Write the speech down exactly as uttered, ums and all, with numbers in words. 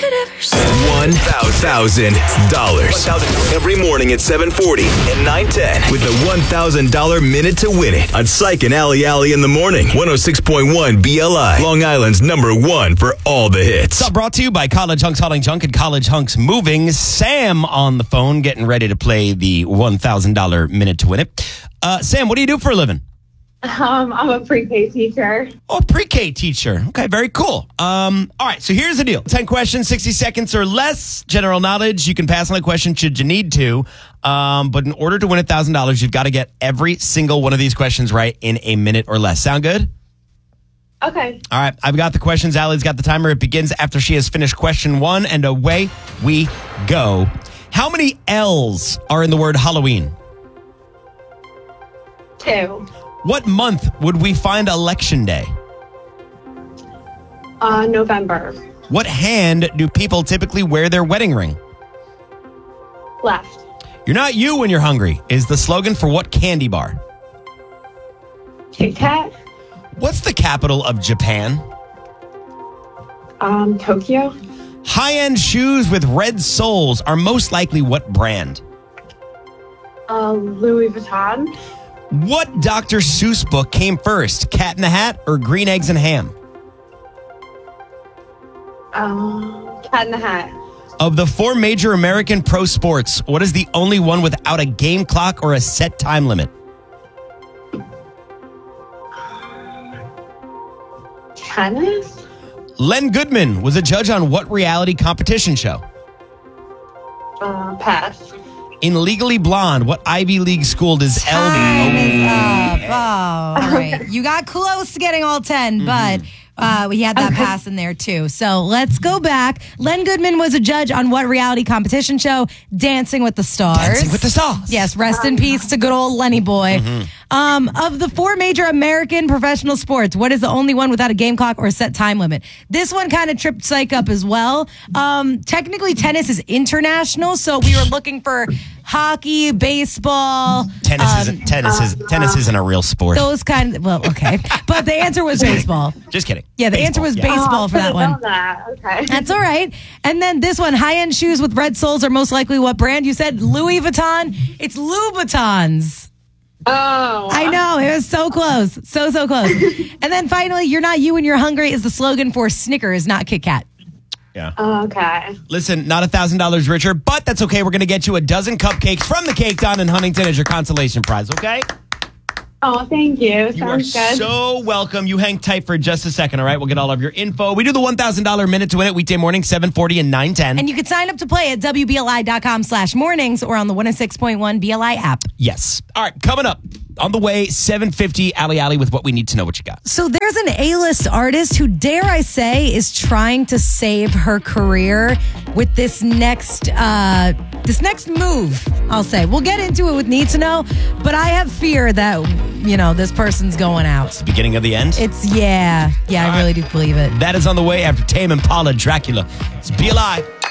could ever say. one thousand dollars. Every morning at seven forty and nine ten with the one thousand dollars Minute to Win It on Psych and Ali Ali in the morning. one oh six point one B L I. Long Island's number one for all the hits. It's all brought to you by College Hunks Hauling Junk and College Hunks Moving. Sam on the phone getting ready to play the one thousand dollars Minute to Win It. Uh, Sam, what do you do for a living? Um, I'm a pre-K teacher. Oh, a pre-K teacher. Okay, very cool. Um, all right, so here's the deal. ten questions, sixty seconds or less. General knowledge. You can pass on a question should you need to. Um, but in order to win one thousand dollars, you've got to get every single one of these questions right in a minute or less. Sound good? Okay. All right, I've got the questions. Allie's got the timer. It begins after she has finished question one, and away we go. How many L's are in the word Halloween? Two. What month would we find Election Day? Uh, November. What hand do people typically wear their wedding ring? Left. You're not you when you're hungry is the slogan for what candy bar? Kit Kat. What's the capital of Japan? Um, Tokyo. High-end shoes with red soles are most likely what brand? Uh, Louis Vuitton. What Doctor Seuss book came first, Cat in the Hat or Green Eggs and Ham? Um, Cat in the Hat. Of the four major American pro sports, what is the only one without a game clock or a set time limit? Tennis. Len Goodman was a judge on what reality competition show? Uh, pass. In Legally Blonde, what Ivy League school does L Time B? is up. Oh, all right. You got close to getting all ten, but uh, we had that Okay. pass in there too. So let's go back. Len Goodman was a judge on what reality competition show? Dancing with the Stars. Dancing with the Stars. Yes, rest in peace to good old Lenny boy. Um, of the four major American professional sports, what is the only one without a game clock or a set time limit? This one kind of tripped Psych up as well. Um, technically, tennis is international, so we were looking for hockey, baseball. Tennis um, isn't tennis is tennis isn't a real sport. Those kind of, well, okay. But the answer was baseball. Just kidding. Yeah, the Baseball, answer was yeah. baseball Oh, for that could've one. known that. Okay. That's all right. And then this one, high-end shoes with red soles are most likely what brand? You said Louis Vuitton. It's Louboutins. Oh. I know. It was so close. So, so close. And then finally, you're not you when you're hungry is the slogan for Snickers, not Kit Kat. Yeah. Okay. Listen, not a thousand dollars richer, but that's okay. We're going to get you a dozen cupcakes from the Cake Don in Huntington as your consolation prize, okay? Oh, thank you. You are Sounds good. so welcome. You hang tight for just a second, all right? We'll get all of your info. We do the one thousand dollars Minute to Win It weekday morning, seven forty and nine ten. And you can sign up to play at W B L I dot com slash mornings or on the one oh six point one B L I app. Yes. All right, coming up on the way, seven fifty, Ali Ali with what we need to know what you got. So there's an A-list artist who, dare I say, is trying to save her career with this next uh, this next move, I'll say. We'll get into it with Need to Know, but I have fear that, you know, this person's going out. It's the beginning of the end. It's, yeah, yeah, All I really right. do believe it. That is on the way after Tame Impala, Dracula. It's B L I.